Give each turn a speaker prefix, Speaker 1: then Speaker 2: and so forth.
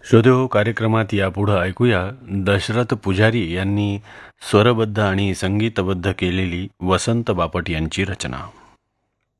Speaker 1: श्रोतेहो, कार्यक्रमात यापुढं ऐकूया दशरथ पुजारी यांनी स्वरबद्ध आणि संगीतबद्ध केलेली वसंत बापट यांची रचना.